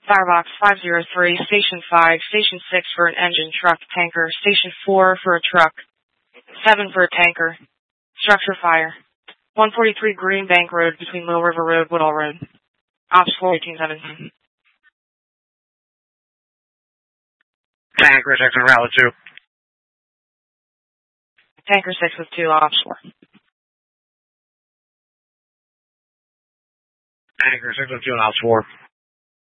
Firebox 503, Station 5, Station 6 for an engine, truck, tanker, Station 4 for a truck, 7 for a tanker. Structure fire. 143 Green Bank Road between Mill River Road, Woodall Road. Ops 4, 1817. Tanker 6 and Rally 2. Tanker 6 with 2, Ops 4. Tanker 6 with 2 and Ops 4.